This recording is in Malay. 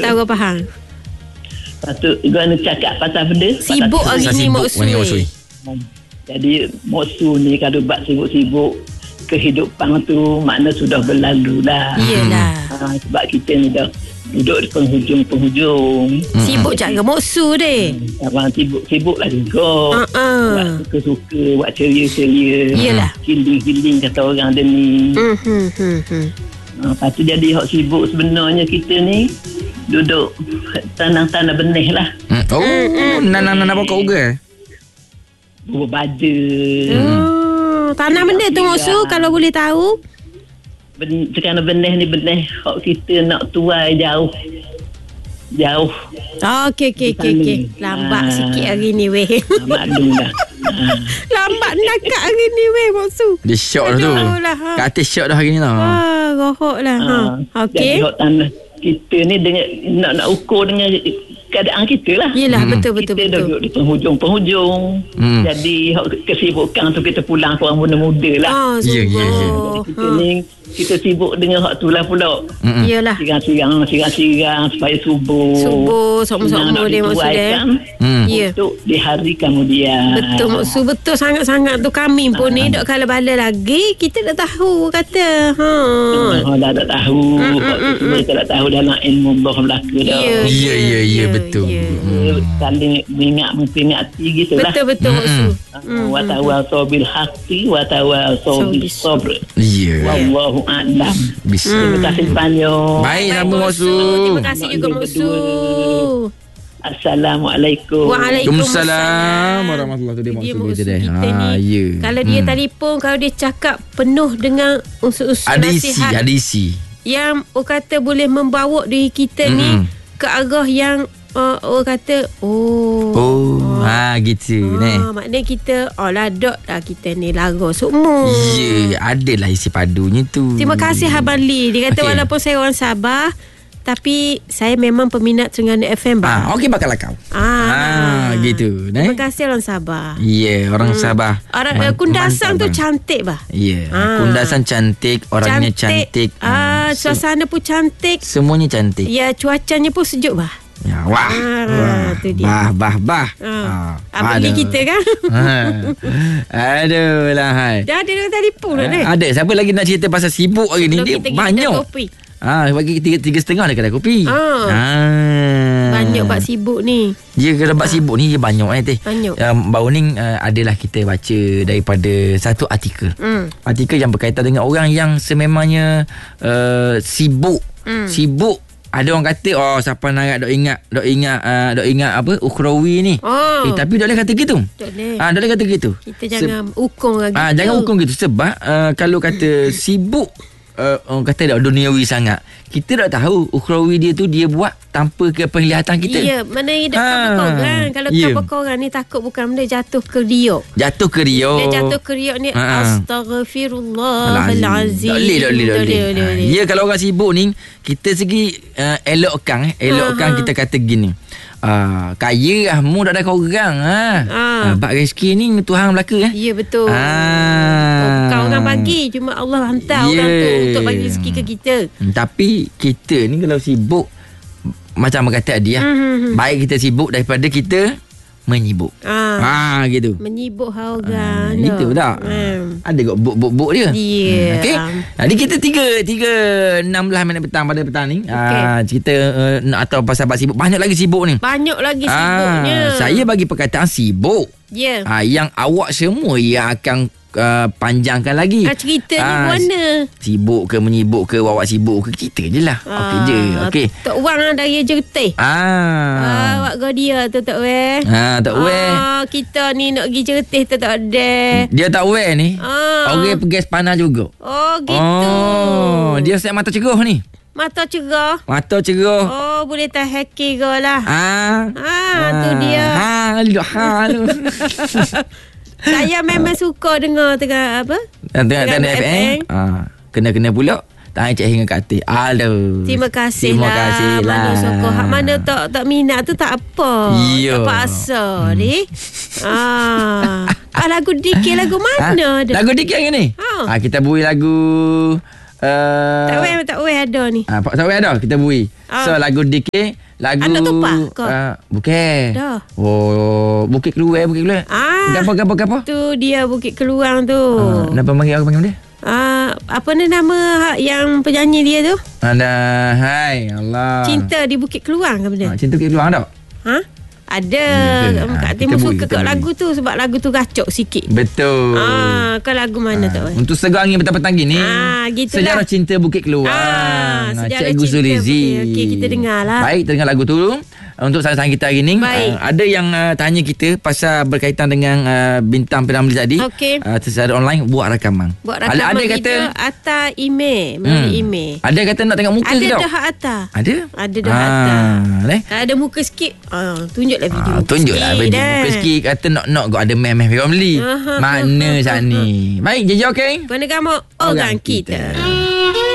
tahu apa hang. Lepas tu guna cakap pasal benda Sibuk hari ni Mak Sui. Jadi Mak Su ni kalau buat sibuk-sibuk, kehidupan tu makna sudah berlalu lah. Iyalah. Sebab kita ni dah duduk di penghujung. Sibuk jaga Mak Su deh. Abang sibuk lah juga. Buat suka-suka, buat ceria-ceria. Iyalah. Healing kata orang dia ni. Lepas tu jadi hak sibuk sebenarnya kita ni duduk tanam-tanam benih lah. Nanam pokok uga. Buat baja. Tanam benda tu Mak Su kalau boleh tahu. Sekarang benih ni benih hak kita nak tuai jauh. Okey. Lambat sikit hari ni weh. Maklum dah. Lambat nakak hari ni weh Mak Su. Dia syok dah tu. Kat atas syok dah hari ni lah. Rohok lah. Okey. Jadi hak tanah kita ni dengan nak ukur dengan keadaan kita lah. Yelah, betul. Kita duduk di penghujung. Jadi kesibukan tu kita pulang ke orang muda-muda lah. Ya. Kita ni kita sibuk dengan hak tu lah pula. Iyalah. Sirang supaya subuh sama-sama dia maksudnya. Untuk di hari kemudian. Betul maksud, betul sangat-sangat tu. Kami pun ni dok kala bala lagi kita dah tahu kata. Dah tahu. Kita dah tahu dalam ilmu Allah belaka dah. Ya, betul. Saling mengingat-memperingati gitu lah. Betul maksud. Wa tawasau bil haqqi wa tawasau bis sabr. Ya. Wallahu a'lam. Terima kasih banyak. Baik, sama Mak Su. Terima kasih juga Mak Su. Assalamualaikum. Waalaikumsalam warahmatullahi wabarakatuh. Ya. Kalau dia telefon, kalau dia cakap penuh dengan unsur-unsur nasihat. Ada isi. Yang kata boleh membawa diri kita ni ke arah yang orang kata gitu maknanya kita ladok dah kita ni lara semua. Ya, adalah isi padunya tu. Terima kasih Abang Lee. Dia kata walaupun saya orang Sabah, tapi saya memang peminat Terengganu FM bang. Okey, bakal kau. Gitu. Terima kasih orang Sabah. Ya, orang Sabah. Orang Kundasan tu cantik bah. Ya, Kundasan cantik, orangnya cantik. Suasana pun cantik. Semuanya cantik. Ya, cuacanya pun sejuk bah. Ya, wah. Tu dia. Bah. Abang Lee kita kan. Aduh lah hai. Dah ada telefon dah ni. Ada. Siapa lagi nak cerita pasal sibuk hari ni? Dia banyak. Bagi 3.5 dah kedai kopi. Banyak bab sibuk ni. Ya, kalau bab sibuk ni dia banyak teh. Banyak. Baru ni adalah kita baca daripada satu artikel. Artikel yang berkaitan dengan orang yang sememangnya sibuk. Sibuk. Ada orang kata siapa nak dok ingat apa ukhrawi ni. Tapi tak boleh kata gitu. Tak boleh kata gitu. Kita jangan ukur lagi. Jangan ukur gitu sebab kalau kata sibuk orang kata dah duniawi sangat. Kita tak tahu ukhrawi dia tu dia buat tanpa ke penglihatan kita. Ya, mana hidup korang. Kalau korang ni takut bukan benda jatuh ke riak. Dia jatuh ke riak ni astaghfirullahalazim. Tak boleh. Ya, kalau orang sibuk ni kita segi elokkan kita kata gini. Kaya lah mu tak ada korang bak rezeki ni Tuhan belaka Ya betul. Kau orang bagi, cuma Allah hantar orang tu untuk bagi rezeki ke kita. Tapi kita ni kalau sibuk macam berkata dia baik kita sibuk daripada kita menyibuk. Gitu. Menyibuk orang. Itu tak? Ada kot buk dia. Okey. Jadi kita 3:16 minit petang pada petang ni. Kita nak tahu pasal sibuk. Banyak lagi sibuk ni. Banyak lagi sibuknya. Saya bagi perkataan sibuk. Ya. Yang awak semua yang akan panjangkan lagi. Cerita ni mana? Sibuk ke menyibuk ke, awak sibuk ke, cerita je lah. Okey je. Okey. Tok Wang dari Jertih. Awak go dia tu Tok Weh. Tok Weh. Kita ni nak pergi Jertih tu tak ada. Dia Tok Weh ni. Orang pergi sepanah juga. Gitu. Dia set mata ceguh ni. Mata cerah. Boleh tahan kira lah. Tu dia. Saya memang suka dengar tengah apa? Tengah FM. Kena pula. Tak cek hingga kat atas. Aduh. Terima kasih lah. Mana sokong. Hak mana tak minat tu tak apa. Tak paksa ni. Lagu dikir lagu mana dah? Lagu dikir hari ni? Kita beri lagu Tak weh ada ni. Tak weh ada kita bui. So lagu DK, lagu anak tupak kau. Bukan. Dah. Oh, Bukit Keluar. Gapo. Tu dia Bukit Keluang tu. Kenapa panggil dia? Apa ni nama yang penyanyi dia tu? Hai Allah. Cinta di Bukit Keluang ke benda? Cinta Bukit Keluang tak? Ada. Kak Timur suka kat lagu tu sebab lagu tu gacok sikit. Betul. Kau lagu mana tak? Untuk segar angin petang-petang gini. Gitulah. Sejarah Cinta Bukit Keluang. Cikgu Sulizi. Okey, kita dengar lah. Baik, kita dengar lagu tu dulu. Untuk sasaran kita hari ni, ada yang tanya kita pasal berkaitan dengan bintang Piramli tadi. Okey. Secara online buat rakaman. Ada kata atas email, melalui email. Ada kata nak tengok muka ke tak? Ada dah atas. Ada dah atas. Kalau ada muka sikit, tunjuklah video. Tunjuklah video muka sikit. Kata nak ada meh-meh Piramli. Mana saat ni? Baik, JJ okey. Mana kamu orang kita.